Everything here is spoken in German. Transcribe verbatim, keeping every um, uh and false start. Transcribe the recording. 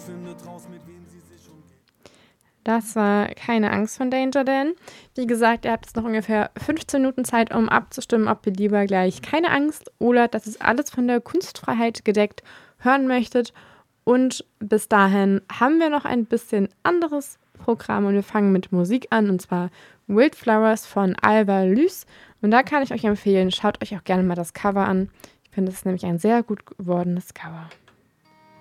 Das war Keine Angst von Danger Dan. Wie gesagt, ihr habt jetzt noch ungefähr fünfzehn Minuten Zeit, um abzustimmen, ob ihr lieber gleich Keine Angst oder Das ist alles von der Kunstfreiheit gedeckt hören möchtet. Und bis dahin haben wir noch ein bisschen anderes Programm und wir fangen mit Musik an, und zwar Wildflowers von Alva Lys. Und da kann ich euch empfehlen, schaut euch auch gerne mal das Cover an. Ich finde, es ist nämlich ein sehr gut gewordenes Cover.